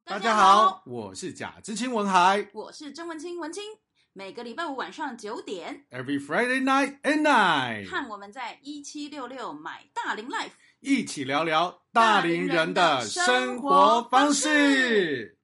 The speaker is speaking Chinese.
大家好，我是贾知青文海， 我是曾文清文清。每个礼拜五晚上9点 ，Every Friday night at night， 和我们在1766买大龄 Life 一起聊聊大龄人的生活方式。